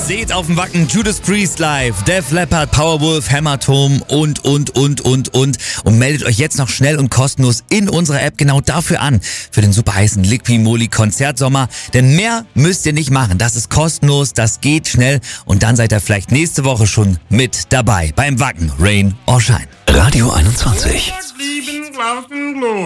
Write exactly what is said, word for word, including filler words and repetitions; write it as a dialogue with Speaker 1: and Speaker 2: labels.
Speaker 1: Seht auf dem Wacken Judas Priest live, Def Leppard, Powerwolf, Hämatom und, und, und, und, und. Und meldet euch jetzt noch schnell und kostenlos in unserer App genau dafür an. Für den super heißen Liqui Moly Konzertsommer. Denn mehr müsst ihr nicht machen. Das ist kostenlos, das geht schnell. Und dann seid ihr vielleicht nächste Woche schon mit dabei. Beim Wacken, Rain or Shine.
Speaker 2: Radio einundzwanzig.